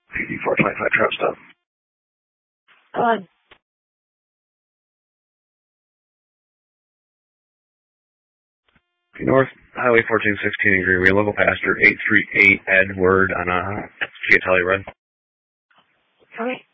PD 425 trap stop. North Highway 1416 in Greenway, local passenger 838 Edward on a Fiat Red. Okay.